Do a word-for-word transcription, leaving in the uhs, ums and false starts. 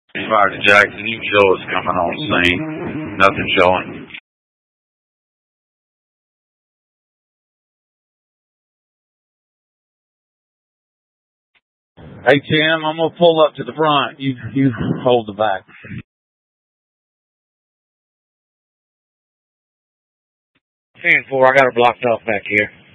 Fire to Jackson, you Joe is coming on scene. Nothing showing. Hey Tim, I'm gonna pull up to the front. You you hold the back. ten four, I got her blocked off back here.